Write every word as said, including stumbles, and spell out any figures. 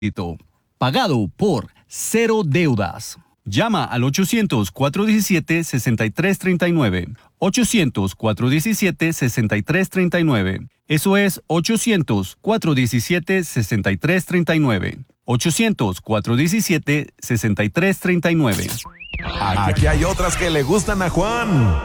Pagado por Cero Deudas. Llama al ochocientos, cuatro diecisiete, sesenta y tres treinta y nueve. ochocientos, cuatro diecisiete, sesenta y tres treinta y nueve. Eso es ochocientos, cuatro diecisiete, sesenta y tres treinta y nueve. ochocientos, cuatro diecisiete, sesenta y tres treinta y nueve. Aquí hay otras que le gustan a Juan.